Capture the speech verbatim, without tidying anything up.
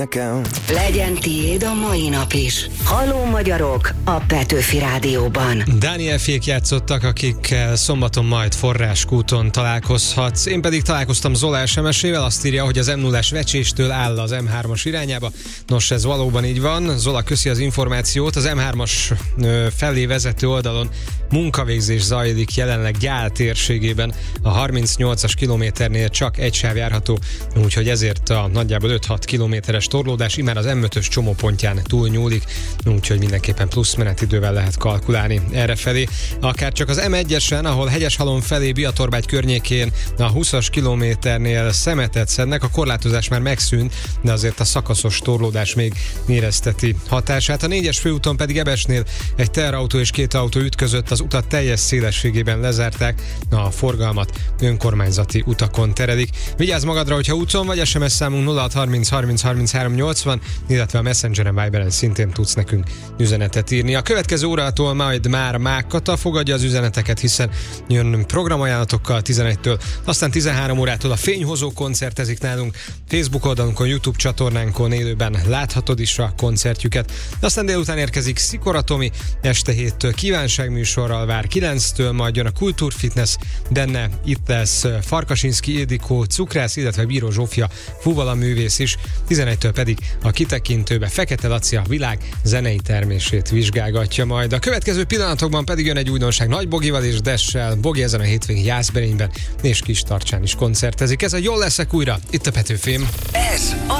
Nekem. Legyen tiéd a mai nap is. Halló magyarok a Petőfi Rádióban. Dániel fék játszottak, akikkel szombaton majd Forráskúton találkozhatsz. Én pedig találkoztam Zola es em es-ével, azt írja, hogy az em nullás vecséstől áll az em hármas irányába. Nos, ez valóban így van. Zola, köszi az információt. Az em hármas felé vezető oldalon munkavégzés zajlik jelenleg Gyál térségében. A harmincnyolcas kilométernél csak egy sáv járható, úgyhogy ezért a nagyjából öt-hat kilométeres torlódás immár az em ötös csomópontján túlnyúlik, úgyhogy mindenképpen plusz menetidővel lehet kalkulálni errefelé. Akár csak az em egyesen, ahol Hegyeshalom felé Biatorbágy környékén a húszas kilométernél szemetet szednek, a korlátozás már megszűnt, de azért a szakaszos torlódás még érezteti hatását. A négyes főúton pedig Ebesnél egy teherautó és két autó ütközött, az utat teljes szélességében lezárták, a forgalmat önkormányzati utakon terelik. Vigyázz magadra, hogyha úton vagy, es em es számunk nulla hat harminc harminc harminchárom nyolcvan, illetve a Messengeren, Viberen szintén tudsz nekünk üzenetet írni. A következő órától majd már Mák Kata fogadja az üzeneteket, hiszen jön programajánlatokkal tizenegytől, aztán tizenhárom órától a Fényhozó koncertezik nálunk, Facebook oldalunkon, YouTube csatornánkon élőben láthatod is a koncertjüket. Aztán délután érkezik Szikora Tomi, este héttől kívánságműsorral vár, kilenctől majd jön a Kultúrfitness, benne itt lesz Farkasinszky Ildikó, cukrász, illetve Bíró Zsófia, fuvala művész is, tizenegytől pedig a kitekintőbe Fekete Laci a világ zenei termését vizsgálgatja majd. A következő pillanatokban pedig jön egy újdonság Nagy Bogival és Dessel. Bogi ezen a hétvégén Jászberényben és Kistarcsán is koncertezik. Ez a Jól leszek újra, itt a Petőfém. Ez a